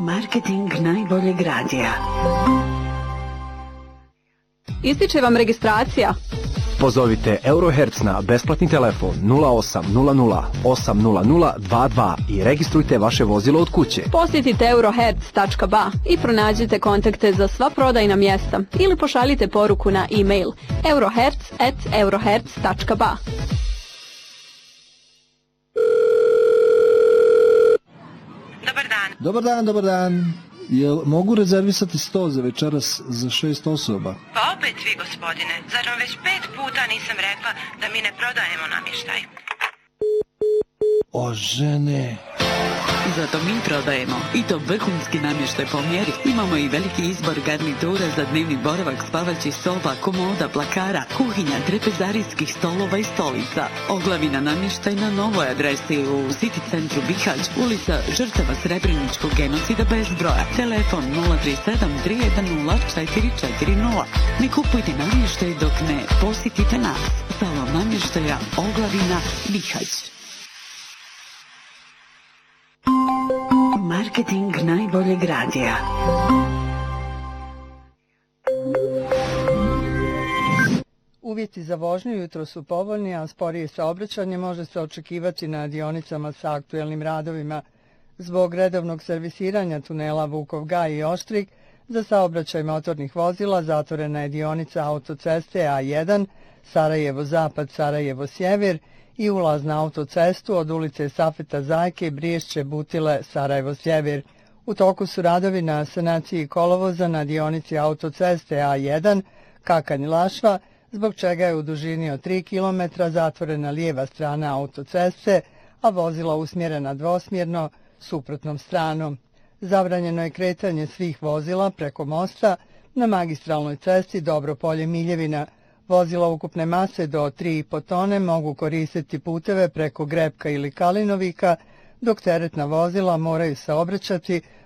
Marketing najboljeg radija. Ističe vam registracija. Pozovite Eurohertz na besplatni telefon 0800 800 22 i registrujte vaše vozilo od kuće. Posjetite eurohertz.ba i pronađite kontakte za sva prodajna mjesta ili pošaljite poruku na e-mail eurohertz@eurohertz.ba. Dobar dan. Jel mogu rezervisati sto za večeras za 6 osoba? Pa opet vi, gospodine. Zar vam već 5 puta nisam rekla da mi ne prodajemo namještaj? O, žene... Zato mi prodajemo, i to vrhunski namještaj po mjeri. Imamo i veliki izbor garnitura za dnevni boravak, spavaćih soba, komoda, plakara, kuhinja, trepezarijskih stolova i stolica. Oglavina namještaj na novoj adresi u City centru Bihać, ulica žrtava Srebreničkog genocida bez broja. Telefon 037 310 440. Ne kupujte namještaj dok ne posjetite nas. Salon namještaja Oglavina Bihać. Marketing najboljeg radija. Uvjeti za vožnju jutro su povoljni, a sporije saobraćanje može se očekivati na dionicama sa aktuelnim radovima. Zbog redovnog servisiranja tunela Vukov Gaj i Oštrik, za saobraćaj motornih vozila zatvorena je dionica autoceste A1 Sarajevo-Zapad, Sarajevo-Sjever i ulaz na autocestu od ulice Safeta Zajke, Briješće, Butile, Sarajevo-Sjever. U toku su radovi na sanaciji kolovoza na dionici autoceste A1 Kakanj-Lašva, zbog čega je u dužini od 3 km zatvorena lijeva strana autoceste, a vozila usmjerena dvosmjerno suprotnom stranom. Zabranjeno je kretanje svih vozila preko mosta na magistralnoj cesti Dobropolje-Miljevina. Vozila ukupne mase do 3,5 tone mogu koristiti puteve preko Grepka ili Kalinovika, dok teretna vozila moraju saobraćati